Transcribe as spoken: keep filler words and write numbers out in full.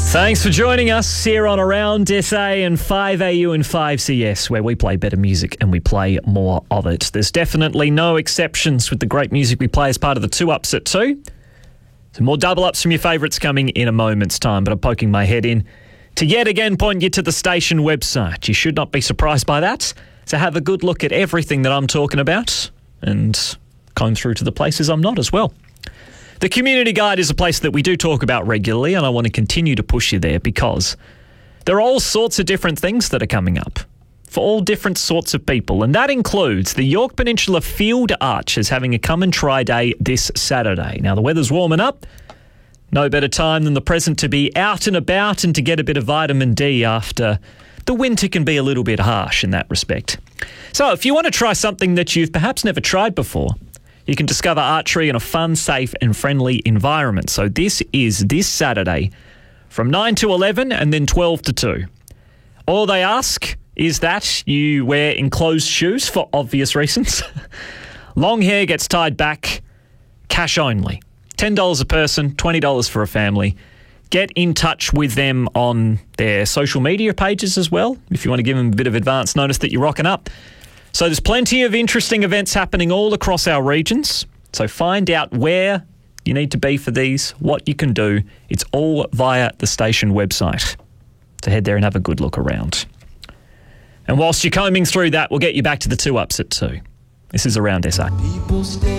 Thanks for joining us here on Around S A and five A U and five C S, where we play better music and we play more of it. There's definitely no exceptions with the great music we play as part of the two ups at two. Some more double ups from your favourites coming in a moment's time, but I'm poking my head in to yet again point you to the station website. You should not be surprised by that. So have a good look at everything that I'm talking about and comb through to the places I'm not as well. The Community Guide is a place that we do talk about regularly, and I want to continue to push you there because there are all sorts of different things that are coming up for all different sorts of people, and that includes the Yorke Peninsula Field Archers having a come and try day this Saturday. Now, the weather's warming up. No better time than the present to be out and about and to get a bit of vitamin D after the winter can be a little bit harsh in that respect. So if you want to try something that you've perhaps never tried before, you can discover archery in a fun, safe and friendly environment. So this is this Saturday from nine to eleven and then twelve to two. All they ask is that you wear enclosed shoes for obvious reasons. Long hair gets tied back, cash only. ten dollars a person, twenty dollars for a family. Get in touch with them on their social media pages as well, if you want to give them a bit of advance notice that you're rocking up. So there's plenty of interesting events happening all across our regions. So find out where you need to be for these, what you can do. It's all via the station website. So head there and have a good look around. And whilst you're combing through that, we'll get you back to the two ups at two. This is Around S A.